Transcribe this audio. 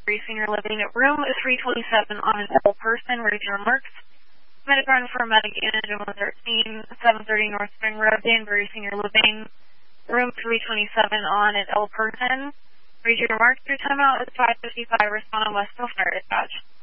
Danbury Senior Living at room 327 on an L person. Ready to remarks. Medic run for medic engine 113, 730 North Spring Road, Danbury Senior Living, room 327 on an L person. Read your remarks. Your timeout is 5:55. Respond on Westville Fire Dispatch.